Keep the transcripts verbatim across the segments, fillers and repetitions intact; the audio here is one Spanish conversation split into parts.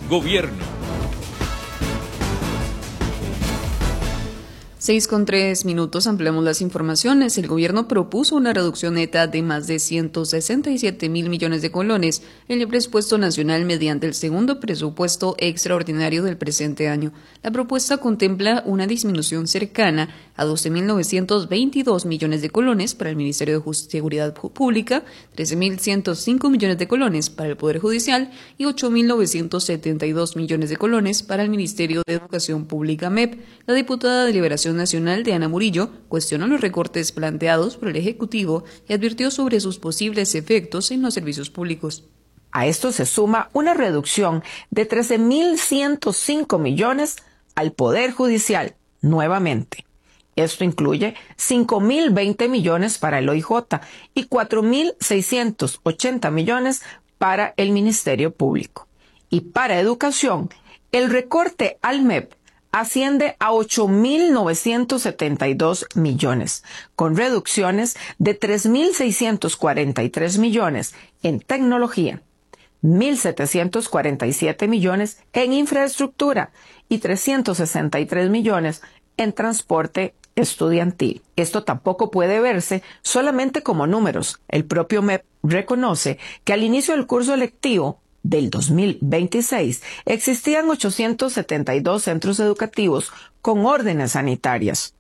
Gobierno. Seis con tres minutos, ampliamos las informaciones. El gobierno propuso una reducción neta de más de ciento sesenta y siete mil millones de colones en el presupuesto nacional mediante el segundo presupuesto extraordinario del presente año. La propuesta contempla una disminución cercana a doce mil novecientos veintidós millones de colones para el Ministerio de Seguridad Pública, trece mil ciento cinco millones de colones para el Poder Judicial y ocho mil novecientos setenta y dos millones de colones para el Ministerio de Educación Pública M E P. La diputada de Liberación Nacional, Diana Murillo, cuestionó los recortes planteados por el Ejecutivo y advirtió sobre sus posibles efectos en los servicios públicos. A esto se suma una reducción de trece mil ciento cinco millones al Poder Judicial, nuevamente. Esto incluye cinco mil veinte millones para el O I J y cuatro mil seiscientos ochenta millones para el Ministerio Público. Y para Educación, el recorte al M E P asciende a ocho mil novecientos setenta y dos millones, con reducciones de tres mil seiscientos cuarenta y tres millones en tecnología, mil setecientos cuarenta y siete millones en infraestructura y trescientos sesenta y tres millones en transporte estudiantil. Esto tampoco puede verse solamente como números. El propio M E P reconoce que al inicio del curso lectivo del dos mil veintiséis existían ochocientos setenta y dos centros educativos con órdenes sanitarias.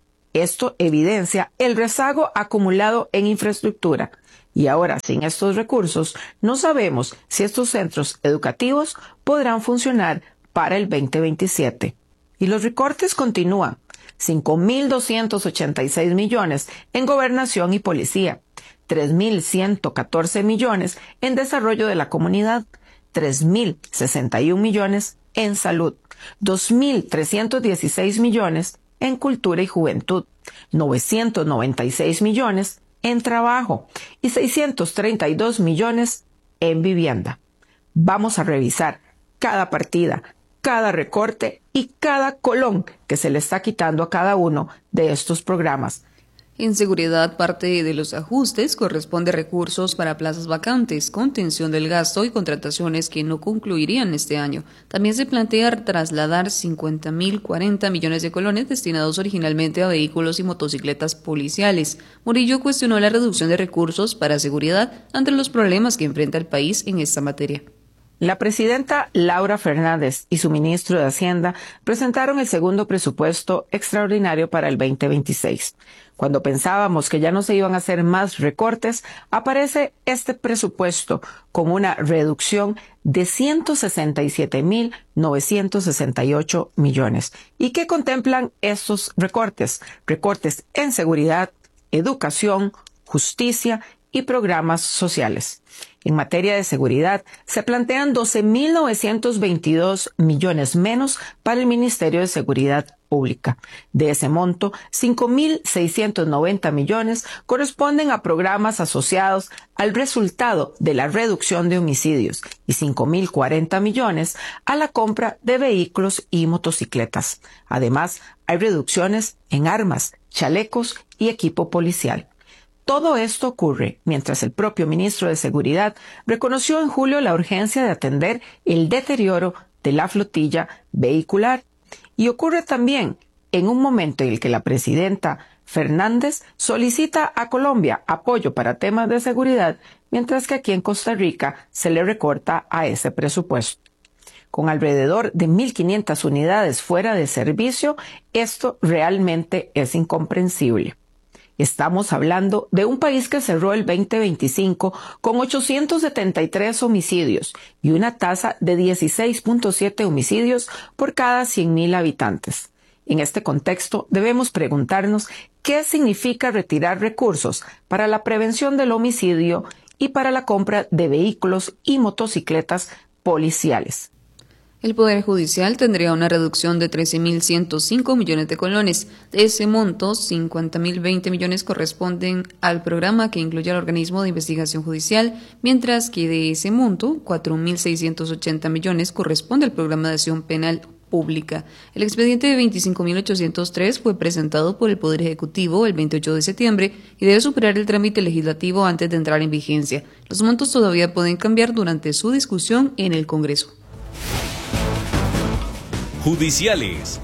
Esto evidencia el rezago acumulado en infraestructura y ahora sin estos recursos no sabemos si estos centros educativos podrán funcionar para el veinte veintisiete. Y los recortes continúan. cinco mil doscientos ochenta y seis millones en gobernación y policía, tres mil ciento catorce millones en desarrollo de la comunidad, tres mil sesenta y un millones en salud, dos mil trescientos dieciséis millones en cultura y juventud, novecientos noventa y seis millones en trabajo y seiscientos treinta y dos millones en vivienda. Vamos a revisar cada partida, cada recorte y cada colón que se le está quitando a cada uno de estos programas. En seguridad, parte de los ajustes corresponde a recursos para plazas vacantes, contención del gasto y contrataciones que no concluirían este año. También se plantea trasladar cincuenta mil cuarenta millones de colones destinados originalmente a vehículos y motocicletas policiales. Murillo cuestionó la reducción de recursos para seguridad ante los problemas que enfrenta el país en esta materia. La presidenta Laura Fernández y su ministro de Hacienda presentaron el segundo presupuesto extraordinario para el veinte veintiséis. Cuando pensábamos que ya no se iban a hacer más recortes, aparece este presupuesto con una reducción de ciento sesenta y siete mil novecientos sesenta y ocho millones. ¿Y qué contemplan estos recortes? Recortes en seguridad, educación, justicia y programas sociales. En materia de seguridad, se plantean doce mil novecientos veintidós millones menos para el Ministerio de Seguridad Pública. De ese monto, cinco mil seiscientos noventa millones corresponden a programas asociados al resultado de la reducción de homicidios y cinco mil cuarenta millones a la compra de vehículos y motocicletas. Además, hay reducciones en armas, chalecos y equipo policial. Todo esto ocurre mientras el propio ministro de Seguridad reconoció en julio la urgencia de atender el deterioro de la flotilla vehicular. Y ocurre también en un momento en el que la presidenta Fernández solicita a Colombia apoyo para temas de seguridad, mientras que aquí en Costa Rica se le recorta a ese presupuesto. Con alrededor de mil quinientas unidades fuera de servicio, esto realmente es incomprensible. Estamos hablando de un país que cerró el veinte veinticinco con ochocientos setenta y tres homicidios y una tasa de dieciséis punto siete homicidios por cada cien mil habitantes. En este contexto, debemos preguntarnos qué significa retirar recursos para la prevención del homicidio y para la compra de vehículos y motocicletas policiales. El Poder Judicial tendría una reducción de trece mil ciento cinco millones de colones. De ese monto, cincuenta mil veinte millones corresponden al programa que incluye al organismo de investigación judicial, mientras que de ese monto, cuatro mil seiscientos ochenta millones corresponde al programa de acción penal pública. El expediente de veinticinco mil ochocientos tres fue presentado por el Poder Ejecutivo el veintiocho de septiembre y debe superar el trámite legislativo antes de entrar en vigencia. Los montos todavía pueden cambiar durante su discusión en el Congreso. judiciales.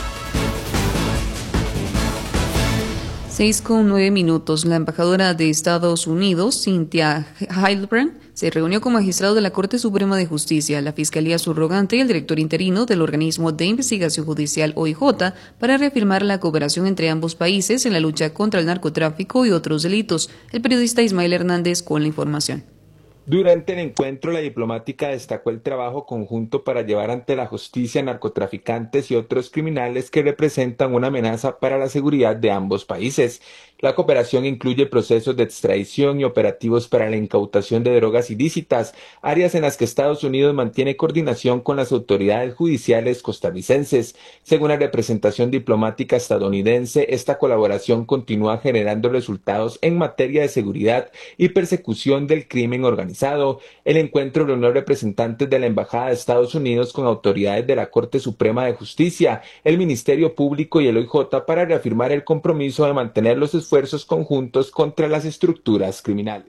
Seis con nueve minutos. La embajadora de Estados Unidos, Cynthia Hildebrand, se reunió con magistrados de la Corte Suprema de Justicia, la Fiscalía Subrogante y el director interino del organismo de investigación judicial O I J para reafirmar la cooperación entre ambos países en la lucha contra el narcotráfico y otros delitos. El periodista Ismael Hernández con la información. Durante el encuentro, la diplomática destacó el trabajo conjunto para llevar ante la justicia narcotraficantes y otros criminales que representan una amenaza para la seguridad de ambos países. La cooperación incluye procesos de extradición y operativos para la incautación de drogas ilícitas, áreas en las que Estados Unidos mantiene coordinación con las autoridades judiciales costarricenses. Según la representación diplomática estadounidense, esta colaboración continúa generando resultados en materia de seguridad y persecución del crimen organizado. El encuentro reunió representantes de la Embajada de Estados Unidos con autoridades de la Corte Suprema de Justicia, el Ministerio Público y el O I J para reafirmar el compromiso de mantener los esfuerzos conjuntos contra las estructuras criminales.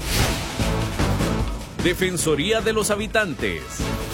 Defensoría de los Habitantes.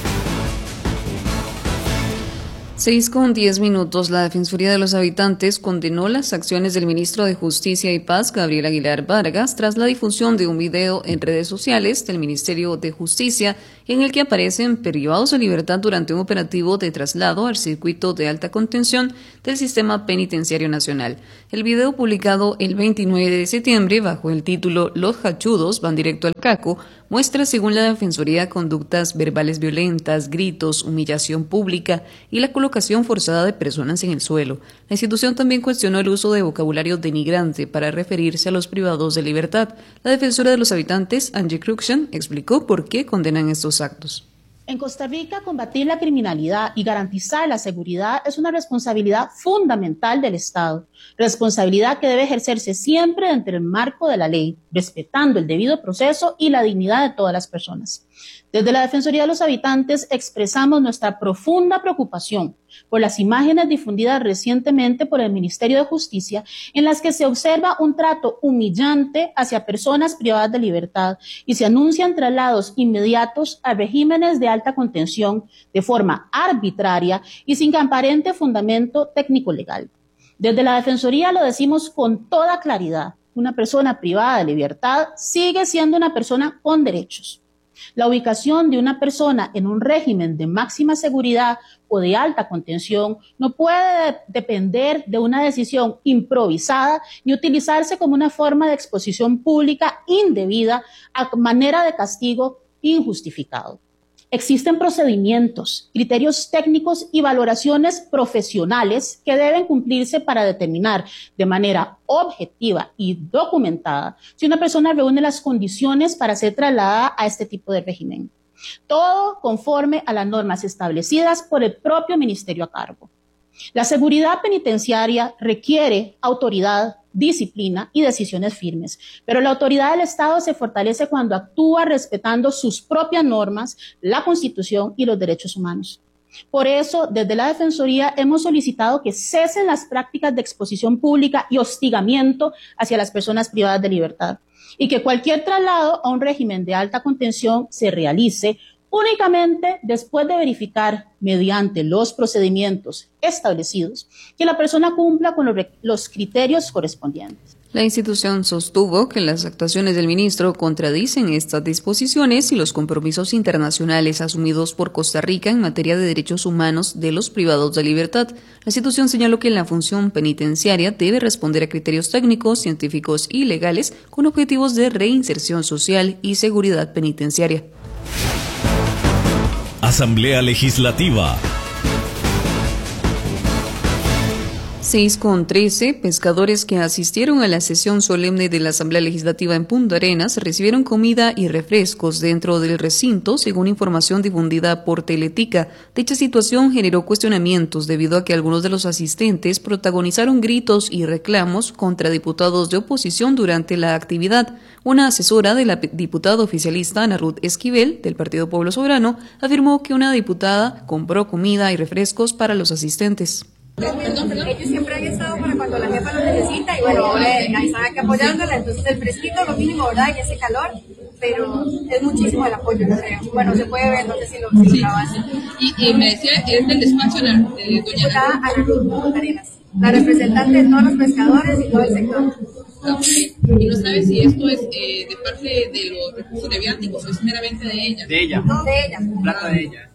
Seis con diez minutos. La Defensoría de los Habitantes condenó las acciones del ministro de Justicia y Paz, Gabriel Aguilar Vargas, tras la difusión de un video en redes sociales del Ministerio de Justicia en el que aparecen privados de libertad durante un operativo de traslado al circuito de alta contención del Sistema Penitenciario Nacional. El video, publicado el veintinueve de septiembre bajo el título "Los hachudos van directo al caco", muestra, según la Defensoría, conductas verbales violentas, gritos, humillación pública y la colocación forzada de personas en el suelo. La institución también cuestionó el uso de vocabulario denigrante para referirse a los privados de libertad. La defensora de los habitantes, Angie Cruikshank, explicó por qué condenan estos actos. En Costa Rica, combatir la criminalidad y garantizar la seguridad es una responsabilidad fundamental del Estado, responsabilidad que debe ejercerse siempre dentro del marco de la ley, respetando el debido proceso y la dignidad de todas las personas. Desde la Defensoría de los Habitantes expresamos nuestra profunda preocupación por las imágenes difundidas recientemente por el Ministerio de Justicia en las que se observa un trato humillante hacia personas privadas de libertad y se anuncian traslados inmediatos a regímenes de alta contención de forma arbitraria y sin aparente fundamento técnico-legal. Desde la Defensoría lo decimos con toda claridad: una persona privada de libertad sigue siendo una persona con derechos. La ubicación de una persona en un régimen de máxima seguridad o de alta contención no puede depender de una decisión improvisada ni utilizarse como una forma de exposición pública indebida a manera de castigo injustificado. Existen procedimientos, criterios técnicos y valoraciones profesionales que deben cumplirse para determinar de manera objetiva y documentada si una persona reúne las condiciones para ser trasladada a este tipo de régimen. Todo conforme a las normas establecidas por el propio ministerio a cargo. La seguridad penitenciaria requiere autoridad, disciplina y decisiones firmes, pero la autoridad del Estado se fortalece cuando actúa respetando sus propias normas, la Constitución y los derechos humanos. Por eso, desde la Defensoría hemos solicitado que cesen las prácticas de exposición pública y hostigamiento hacia las personas privadas de libertad y que cualquier traslado a un régimen de alta contención se realice únicamente después de verificar, mediante los procedimientos establecidos, que la persona cumpla con los, los criterios correspondientes. La institución sostuvo que las actuaciones del ministro contradicen estas disposiciones y los compromisos internacionales asumidos por Costa Rica en materia de derechos humanos de los privados de libertad. La institución señaló que la función penitenciaria debe responder a criterios técnicos, científicos y legales con objetivos de reinserción social y seguridad penitenciaria. Asamblea Legislativa. seis con trece, pescadores que asistieron a la sesión solemne de la Asamblea Legislativa en Punta Arenas recibieron comida y refrescos dentro del recinto, según información difundida por Teletica. Dicha situación generó cuestionamientos debido a que algunos de los asistentes protagonizaron gritos y reclamos contra diputados de oposición durante la actividad. Una asesora de la diputada oficialista Ana Ruth Esquivel, del Partido Pueblo Soberano, afirmó que una diputada compró comida y refrescos para los asistentes. Perdón, perdón. Ellos siempre han estado para cuando la jefa lo necesita y bueno, ahora están aquí apoyándola, entonces el fresquito, lo mínimo, ¿verdad? Y ese calor, pero es muchísimo el apoyo, creo. Bueno, se puede ver, no sé si lo si sí. y, y me decía, es del despacho de eh, doña Ana Punta Arenas, la representante de todos los pescadores y todo el sector. Okay. Y no sabe si esto es eh, de parte de los recursos de viáticos o es meramente de ella. De ella. No, de ella. Plata de ella.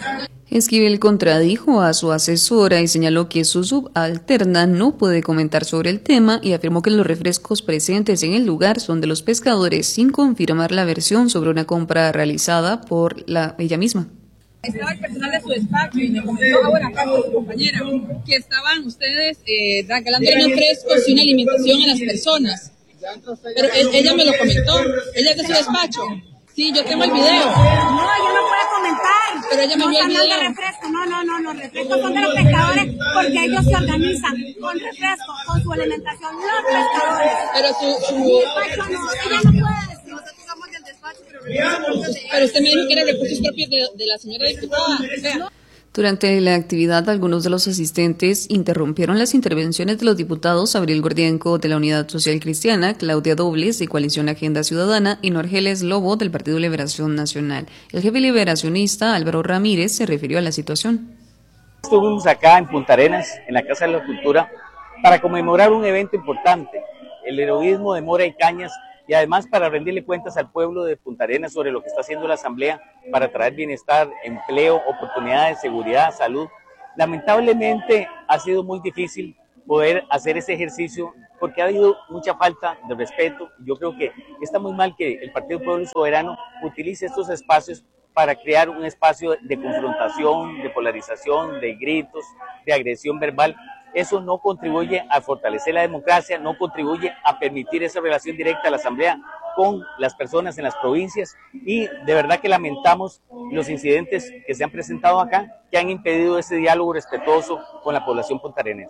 Esquivel contradijo a su asesora y señaló que su subalterna no puede comentar sobre el tema y afirmó que los refrescos presentes en el lugar son de los pescadores sin confirmar la versión sobre una compra realizada por la, ella misma. Estaba el personal de su despacho y me comentó ahora acá con su compañera que estaban ustedes eh, regalando refrescos y una alimentación a las personas. Pero él, ella me lo comentó, ella es de su despacho. Sí, yo tengo el video. No, yo no puedo comentar. Pero ella me no vio el video. De refresco. No, no, no, los refrescos son de los pescadores porque ellos se organizan con refresco, con su alimentación, los pescadores. Pero su... su... Mi despacho no, ella no puede decir. Nosotros somos del despacho, pero... Pero usted me dijo que eran recursos propios de, de la señora diputada. O sea, durante la actividad, algunos de los asistentes interrumpieron las intervenciones de los diputados Abril Gordienco de la Unidad Social Cristiana, Claudia Dobles de Coalición Agenda Ciudadana y Norgeles Lobo del Partido Liberación Nacional. El jefe liberacionista Álvaro Ramírez se refirió a la situación. Estuvimos acá en Punta Arenas, en la Casa de la Cultura, para conmemorar un evento importante, el heroísmo de Mora y Cañas, y además para rendirle cuentas al pueblo de Punta Arenas sobre lo que está haciendo la Asamblea para traer bienestar, empleo, oportunidades, seguridad, salud. Lamentablemente ha sido muy difícil poder hacer ese ejercicio porque ha habido mucha falta de respeto. Yo creo que está muy mal que el Partido Pueblo Soberano utilice estos espacios para crear un espacio de confrontación, de polarización, de gritos, de agresión verbal. Eso no contribuye a fortalecer la democracia, no contribuye a permitir esa relación directa a la Asamblea con las personas en las provincias y de verdad que lamentamos los incidentes que se han presentado acá que han impedido ese diálogo respetuoso con la población puntarenense.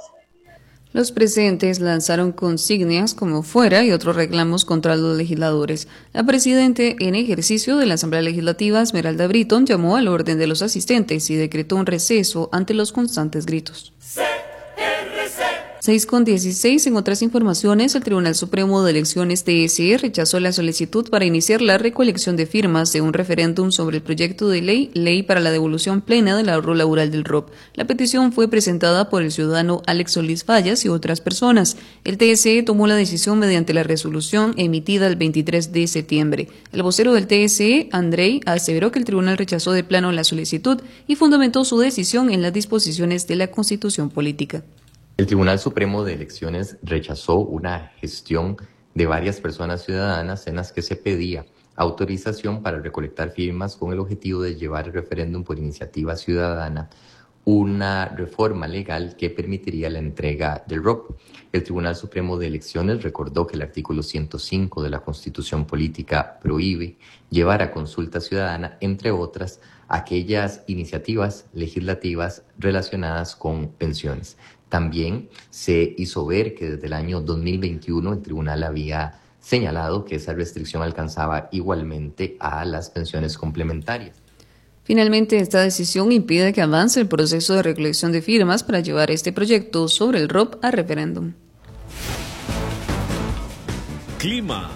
Los presentes lanzaron consignas como fuera y otros reclamos contra los legisladores. La presidente en ejercicio de la Asamblea Legislativa, Esmeralda Britton, llamó al orden de los asistentes y decretó un receso ante los constantes gritos. seis con dieciséis. En otras informaciones, el Tribunal Supremo de Elecciones T S E rechazó la solicitud para iniciar la recolección de firmas de un referéndum sobre el proyecto de ley, ley para la devolución plena del ahorro laboral del R O P. La petición fue presentada por el ciudadano Alex Solís Fallas y otras personas. El T S E tomó la decisión mediante la resolución emitida el veintitrés de septiembre. El vocero del T S E, Andrei, aseveró que el tribunal rechazó de plano la solicitud y fundamentó su decisión en las disposiciones de la Constitución Política. El Tribunal Supremo de Elecciones rechazó una gestión de varias personas ciudadanas en las que se pedía autorización para recolectar firmas con el objetivo de llevar el referéndum por iniciativa ciudadana, una reforma legal que permitiría la entrega del R O P. El Tribunal Supremo de Elecciones recordó que el artículo ciento cinco de la Constitución Política prohíbe llevar a consulta ciudadana, entre otras, aquellas iniciativas legislativas relacionadas con pensiones. También se hizo ver que desde el año dos mil veintiuno el tribunal había señalado que esa restricción alcanzaba igualmente a las pensiones complementarias. Finalmente, esta decisión impide que avance el proceso de recolección de firmas para llevar este proyecto sobre el R O P a referéndum. Clima.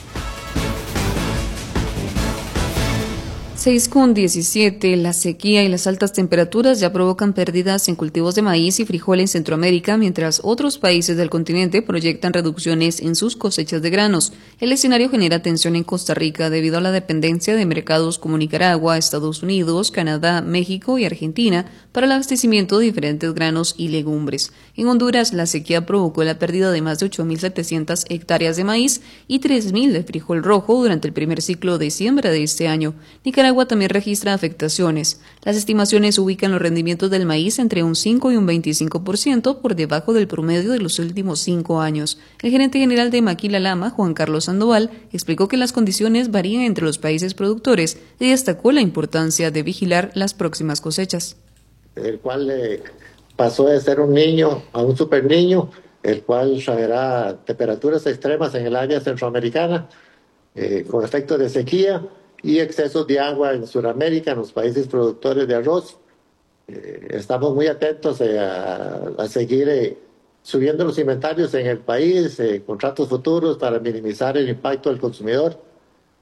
seis con diecisiete. La sequía y las altas temperaturas ya provocan pérdidas en cultivos de maíz y frijol en Centroamérica, mientras otros países del continente proyectan reducciones en sus cosechas de granos. El escenario genera tensión en Costa Rica debido a la dependencia de mercados como Nicaragua, Estados Unidos, Canadá, México y Argentina para el abastecimiento de diferentes granos y legumbres. En Honduras, la sequía provocó la pérdida de más de ocho mil setecientas hectáreas de maíz y tres mil de frijol rojo durante el primer ciclo de siembra de este año. Nicaragua también registra afectaciones. Las estimaciones ubican los rendimientos del maíz entre un cinco y un veinticinco por ciento por debajo del promedio de los últimos cinco años. El gerente general de Maquila Lama, Juan Carlos Sandoval, explicó que las condiciones varían entre los países productores y destacó la importancia de vigilar las próximas cosechas. El cual eh, pasó de ser un niño a un super niño, el cual traerá temperaturas extremas en el área centroamericana, eh, con efectos de sequía y excesos de agua en Sudamérica, en los países productores de arroz. Eh, estamos muy atentos eh, a, a seguir eh, subiendo los inventarios en el país, eh, contratos futuros para minimizar el impacto del consumidor.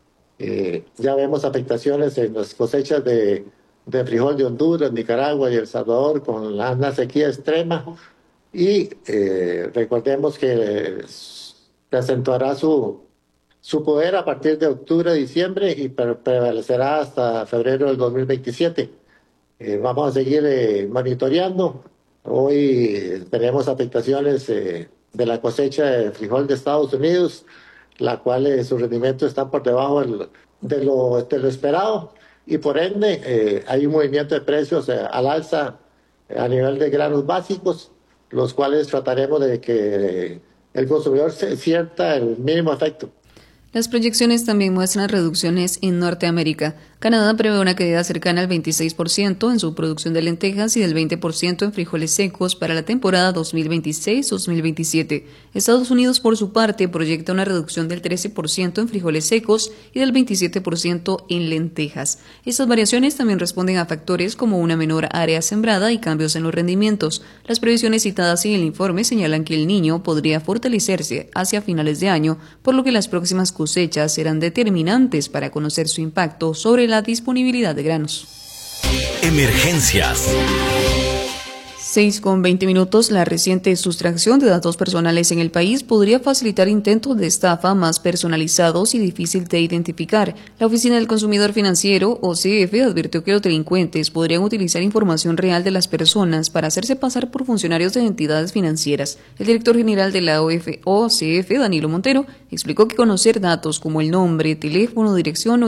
Eh, ya vemos afectaciones en las cosechas de, de frijol de Honduras, Nicaragua y El Salvador con la, una sequía extrema. Y eh, recordemos que se acentuará su, su poder a partir de octubre, diciembre y pre prevalecerá hasta febrero del dos mil veintisiete. Eh, vamos a seguir eh, monitoreando. Hoy tenemos afectaciones eh, de la cosecha de frijol de Estados Unidos, la cual eh, su rendimiento está por debajo del, de, lo, de lo esperado y por ende eh, hay un movimiento de precios eh, al alza eh, a nivel de granos básicos, los cuales trataremos de que eh, el consumidor se sienta el mínimo efecto. Las proyecciones también muestran reducciones en Norteamérica. Canadá prevé una caída cercana al veintiséis por ciento en su producción de lentejas y del veinte por ciento en frijoles secos para la temporada dos mil veintiséis dos mil veintisiete. Estados Unidos, por su parte, proyecta una reducción del trece por ciento en frijoles secos y del veintisiete por ciento en lentejas. Estas variaciones también responden a factores como una menor área sembrada y cambios en los rendimientos. Las previsiones citadas en el informe señalan que el Niño podría fortalecerse hacia finales de año, por lo que las próximas cosechas serán determinantes para conocer su impacto sobre la disponibilidad de granos. Emergencias. seis con veinte minutos. La reciente sustracción de datos personales en el país podría facilitar intentos de estafa más personalizados y difícil de identificar. La Oficina del Consumidor Financiero, O C F, advirtió que los delincuentes podrían utilizar información real de las personas para hacerse pasar por funcionarios de entidades financieras. El director general de la O C F, Danilo Montero, explicó que conocer datos como el nombre, teléfono, dirección o